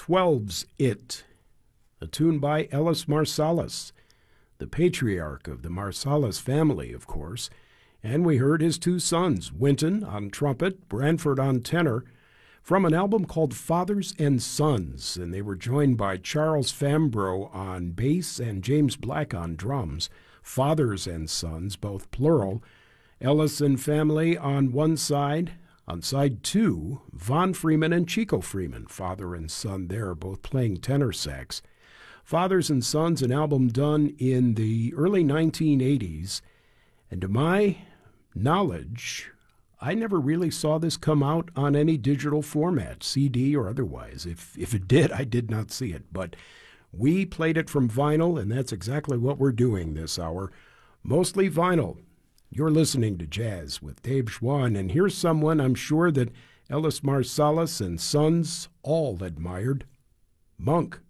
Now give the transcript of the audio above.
12's It, a tune by Ellis Marsalis, the patriarch of the Marsalis family, of course, and we heard his two sons, Wynton on trumpet, Branford on tenor, from an album called Fathers and Sons, and they were joined by Charles Fambro on bass and James Black on drums. Fathers and Sons, both plural. Ellis and family on one side. On side two, Von Freeman and Chico Freeman, father and son there, both playing tenor sax. Fathers and Sons, an album done in the early 1980s, and to my knowledge, I never really saw this come out on any digital format, CD or otherwise. If it did, I did not see it. But we played it from vinyl, and that's exactly what we're doing this hour. Mostly vinyl. You're listening to Jazz with Dave Schwann, and here's someone I'm sure that Ellis Marsalis and Sons all admired, Monk.